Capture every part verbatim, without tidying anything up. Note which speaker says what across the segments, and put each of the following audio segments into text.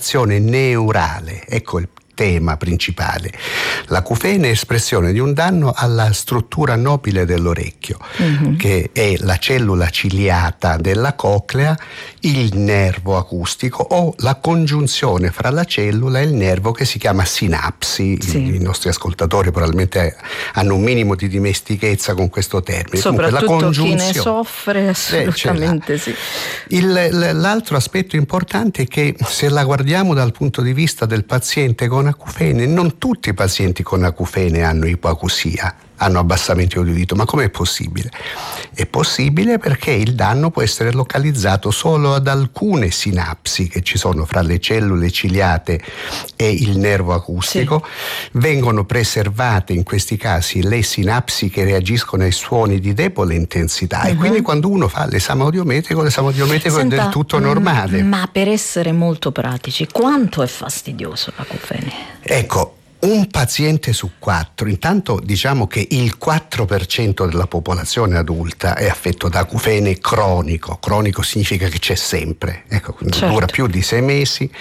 Speaker 1: degenerazione neurale. Ecco il tema principale. L'acufene è espressione di un danno alla struttura nobile dell'orecchio, mm-hmm. che è la cellula ciliata della coclea, il nervo acustico o la congiunzione fra la cellula e il nervo che si chiama sinapsi. Sì. I, I nostri ascoltatori probabilmente hanno un minimo di dimestichezza con questo termine.
Speaker 2: Soprattutto
Speaker 1: Comunque, la congiunzione,
Speaker 2: chi ne soffre assolutamente, eh, sì.
Speaker 1: Il, l'altro aspetto importante è che se la guardiamo dal punto di vista del paziente con acufene, non tutti i pazienti con acufene hanno ipoacusia, hanno abbassamento di udito. Ma com'è possibile? È possibile perché il danno può essere localizzato solo ad alcune sinapsi che ci sono fra le cellule ciliate e il nervo acustico. Sì. Vengono preservate in questi casi le sinapsi che reagiscono ai suoni di debole intensità, uh-huh. e quindi quando uno fa l'esame audiometrico, l'esame audiometrico Senta, è del tutto normale.
Speaker 2: Ma per essere molto pratici, quanto è fastidioso l'acufene?
Speaker 1: Ecco, un paziente su quattro, intanto diciamo che il quattro per cento della popolazione adulta è affetto da acufene cronico. Cronico significa che c'è sempre, ecco, quindi certo. dura più di sei mesi.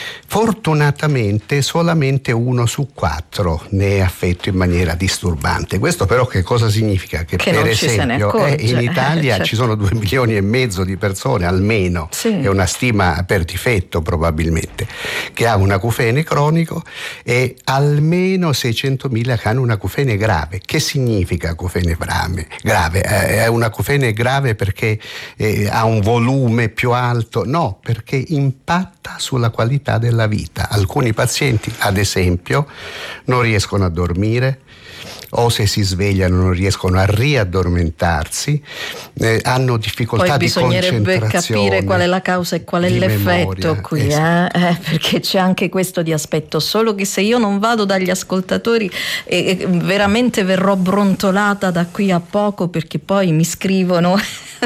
Speaker 1: Fortunatamente solamente uno su quattro ne è affetto in maniera disturbante. Questo però che cosa significa? Che,
Speaker 2: che
Speaker 1: per
Speaker 2: non
Speaker 1: esempio eh, in Italia certo. ci sono due milioni e mezzo di persone almeno, sì. è una stima per difetto probabilmente, che ha un acufene cronico, e almeno seicentomila che hanno un acufene grave. Che significa acufene grave? grave? Eh, è un acufene grave perché eh, ha un volume più alto? No, perché impatta sulla qualità della vita. Alcuni pazienti, ad esempio, non riescono a dormire, o se si svegliano non riescono a riaddormentarsi, eh, hanno difficoltà di concentrazione.
Speaker 2: Poi bisognerebbe capire qual è la causa e qual è l'effetto memoria. Qui, esatto. eh? Eh, perché c'è anche questo di aspetto. Solo che se io non vado dagli ascoltatori, eh, veramente verrò brontolata da qui a poco, perché poi mi scrivono.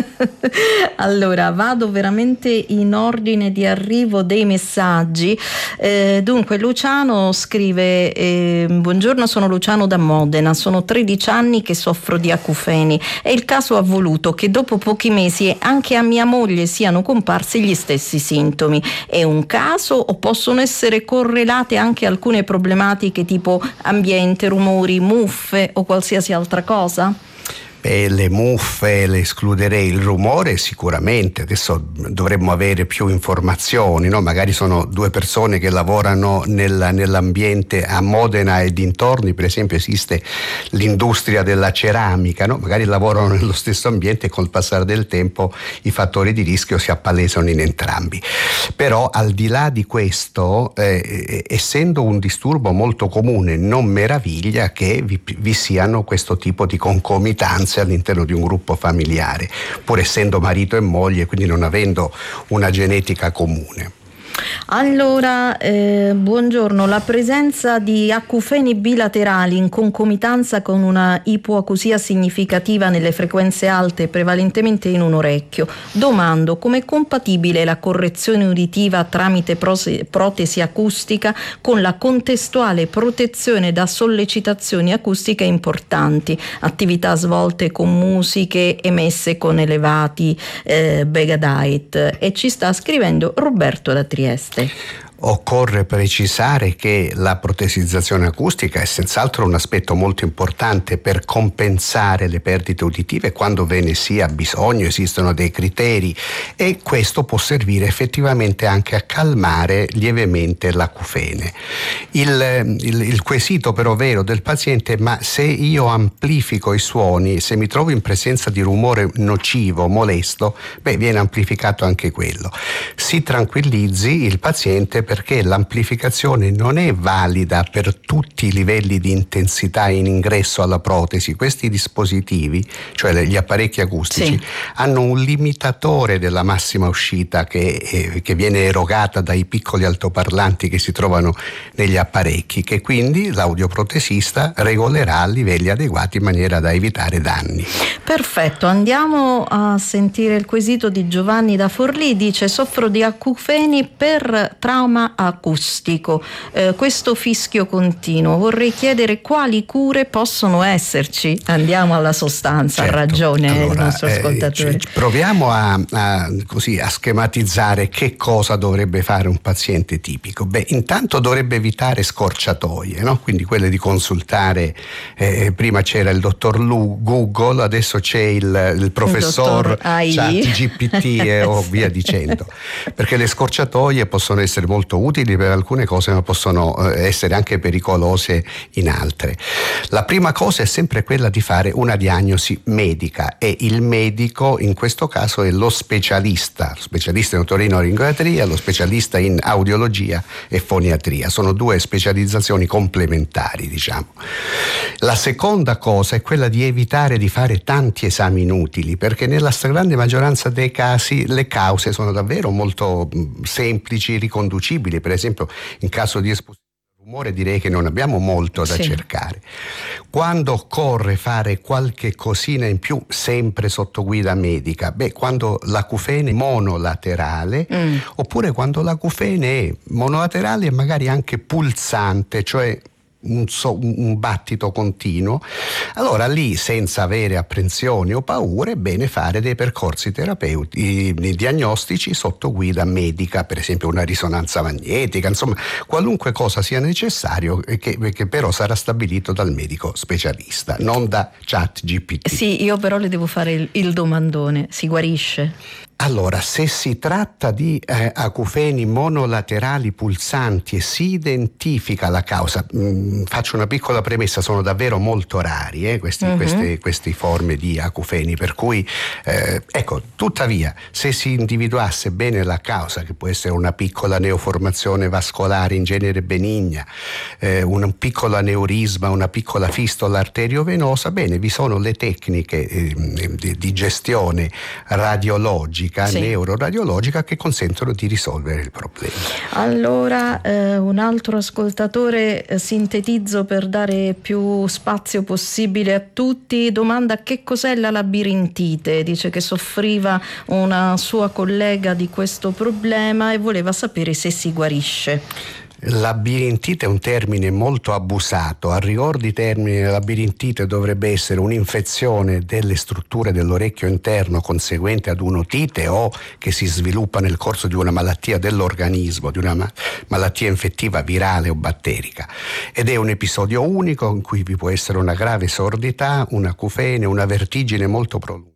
Speaker 2: Allora, vado veramente in ordine di arrivo dei messaggi. Eh, dunque, Luciano scrive: eh, buongiorno, sono Luciano da Modena, sono tredici anni che soffro di acufeni e il caso ha voluto che dopo pochi mesi anche a mia moglie siano comparsi gli stessi sintomi. È un caso o possono essere correlate anche alcune problematiche tipo ambiente, rumori, muffe o qualsiasi altra cosa?
Speaker 1: Beh, le muffe le escluderei, il rumore sicuramente. Adesso dovremmo avere più informazioni, no? Magari sono due persone che lavorano nel, nell'ambiente a Modena e dintorni, per esempio esiste l'industria della ceramica, no? Magari lavorano nello stesso ambiente e col passare del tempo i fattori di rischio si appalesano in entrambi. Però al di là di questo, eh, essendo un disturbo molto comune, non meraviglia che vi, vi siano questo tipo di concomitanze all'interno di un gruppo familiare, pur essendo marito e moglie, quindi non avendo una genetica comune.
Speaker 2: Allora, eh, buongiorno, la presenza di acufeni bilaterali in concomitanza con una ipoacusia significativa nelle frequenze alte, prevalentemente in un orecchio. Domando, com'è compatibile la correzione uditiva tramite prose- protesi acustica con la contestuale protezione da sollecitazioni acustiche importanti, attività svolte con musiche emesse con elevati eh, Begadite? E ci sta scrivendo Roberto da Trieste.
Speaker 1: Occorre precisare che la protesizzazione acustica è senz'altro un aspetto molto importante per compensare le perdite uditive quando ve ne sia bisogno, esistono dei criteri, e questo può servire effettivamente anche a calmare lievemente l'acufene. Il, il, il quesito però vero del paziente è: ma se io amplifico i suoni, se mi trovo in presenza di rumore nocivo, molesto, beh, viene amplificato anche quello. Si tranquillizzi il paziente, perché l'amplificazione non è valida per tutti i livelli di intensità in ingresso alla protesi. Questi dispositivi, cioè gli apparecchi acustici, sì. hanno un limitatore della massima uscita che, eh, che viene erogata dai piccoli altoparlanti che si trovano negli apparecchi, che quindi l'audioprotesista regolerà a livelli adeguati in maniera da evitare danni.
Speaker 2: Perfetto, andiamo a sentire il quesito di Giovanni da Forlì. Dice: soffro di acufeni per trauma problema acustico, eh, questo fischio continuo. Vorrei chiedere quali cure possono esserci. Andiamo alla sostanza,
Speaker 1: certo.
Speaker 2: Ha ragione
Speaker 1: allora,
Speaker 2: il nostro ascoltatore.
Speaker 1: Eh, proviamo a, a, così, a schematizzare che cosa dovrebbe fare un paziente tipico. Beh, intanto dovrebbe evitare scorciatoie, no? Quindi quelle di consultare, eh, prima c'era il dottor Lu, Google, adesso c'è il, il professor ChatGPT e o via dicendo, perché le scorciatoie possono essere molto utili per alcune cose, ma possono essere anche pericolose in altre. La prima cosa è sempre quella di fare una diagnosi medica, e il medico in questo caso è lo specialista, lo specialista in otorinolaringologia, lo specialista in audiologia e foniatria. Sono due specializzazioni complementari, diciamo. La seconda cosa è quella di evitare di fare tanti esami inutili, perché nella stragrande maggioranza dei casi le cause sono davvero molto semplici, riconducibili. Per esempio, in caso di esposizione al rumore direi che non abbiamo molto da sì. cercare. Quando occorre fare qualche cosina in più, sempre sotto guida medica, beh, quando l'acufene è monolaterale, mm. oppure quando l'acufene è monolaterale e magari anche pulsante, cioè Un, so, un battito continuo, allora lì, senza avere apprensioni o paure, è bene fare dei percorsi terapeutici diagnostici sotto guida medica, per esempio una risonanza magnetica, insomma qualunque cosa sia necessario, che, che però sarà stabilito dal medico specialista, non da ChatGPT.
Speaker 2: Sì, io però le devo fare il, il domandone: si guarisce?
Speaker 1: Allora, se si tratta di eh, acufeni monolaterali pulsanti e si identifica la causa, mh, faccio una piccola premessa, sono davvero molto rari eh, questi, uh-huh. queste, queste forme di acufeni, per cui eh, ecco, tuttavia, se si individuasse bene la causa, che può essere una piccola neoformazione vascolare in genere benigna, eh, un piccolo aneurisma, una piccola fistola arteriovenosa, bene, vi sono le tecniche eh, di, di gestione radiologica, sì. neuroradiologica, che consentono di risolvere il problema.
Speaker 2: Allora, eh, un altro ascoltatore, eh, sintetizzo per dare più spazio possibile a tutti, domanda: che cos'è la labirintite? Dice che soffriva una sua collega di questo problema e voleva sapere se si guarisce.
Speaker 1: Labirintite è un termine molto abusato. A rigor di termine, labirintite dovrebbe essere un'infezione delle strutture dell'orecchio interno conseguente ad un'otite o che si sviluppa nel corso di una malattia dell'organismo, di una ma- malattia infettiva virale o batterica, ed è un episodio unico in cui vi può essere una grave sordità, un'acufene, una vertigine molto prolungata.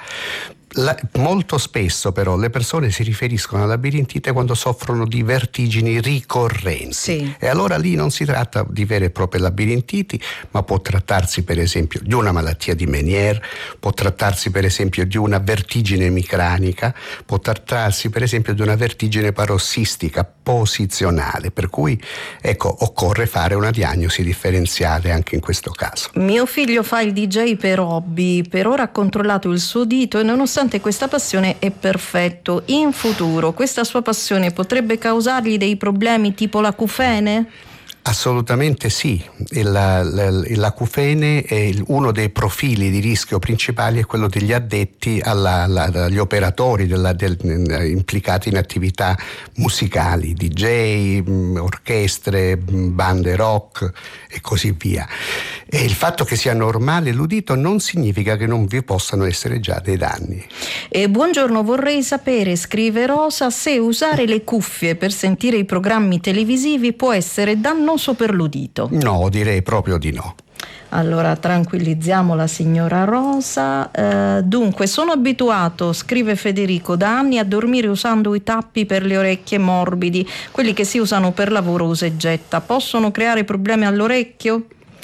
Speaker 1: La, molto spesso però le persone si riferiscono alla labirintite quando soffrono di vertigini ricorrenti, sì. e allora lì non si tratta di vere e proprie labirintiti, ma può trattarsi per esempio di una malattia di Meniere, può trattarsi per esempio di una vertigine emicranica, può trattarsi per esempio di una vertigine parossistica posizionale, per cui ecco, occorre fare una diagnosi differenziale anche in questo caso.
Speaker 2: Mio figlio fa il D J per hobby, per ora ha controllato il suo dito e nonostante questa passione è perfetto. In futuro questa sua passione potrebbe causargli dei problemi tipo l'acufene?
Speaker 1: Assolutamente sì, la, la, l'acufene è uno dei profili di rischio principali, è quello degli addetti, alla, alla, agli operatori della, del, implicati in attività musicali, D J, orchestre, bande rock e così via. E il fatto che sia normale l'udito non significa che non vi possano essere già dei danni.
Speaker 2: E buongiorno, vorrei sapere, scrive Rosa, se usare le cuffie per sentire i programmi televisivi può essere dannoso per l'udito.
Speaker 1: No, direi proprio di no.
Speaker 2: Allora tranquillizziamo la signora Rosa. Eh, dunque, sono abituato, scrive Federico, da anni a dormire usando i tappi per le orecchie morbidi, quelli che si usano per lavoro usa e getta. Possono creare problemi all'orecchio?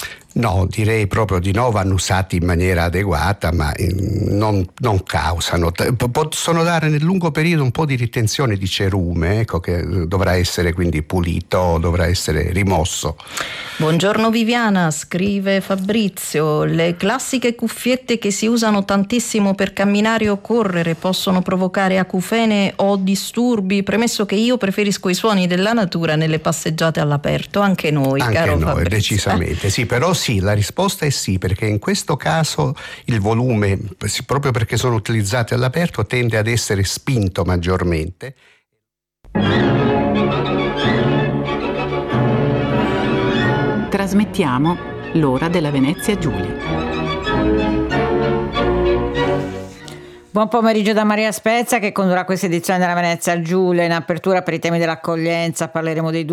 Speaker 1: No, direi proprio di no, vanno usati in maniera adeguata, ma non, non causano. Possono dare nel lungo periodo un po' di ritenzione di cerume, ecco, che dovrà essere quindi pulito, dovrà essere rimosso.
Speaker 2: Buongiorno Viviana, scrive Fabrizio, le classiche cuffiette che si usano tantissimo per camminare o correre possono provocare acufene o disturbi, premesso che io preferisco i suoni della natura nelle passeggiate all'aperto, anche noi,
Speaker 1: anche
Speaker 2: caro
Speaker 1: noi,
Speaker 2: Fabrizio.
Speaker 1: Decisamente, sì, però sì, la risposta è sì, perché in questo caso il volume, proprio perché sono utilizzati all'aperto, tende ad essere spinto maggiormente.
Speaker 3: trasmettiamo l'ora della Venezia Giulia.
Speaker 4: Buon pomeriggio da Maria Spezia che condurrà questa edizione della Venezia Giulia. In apertura, per i temi dell'accoglienza, parleremo dei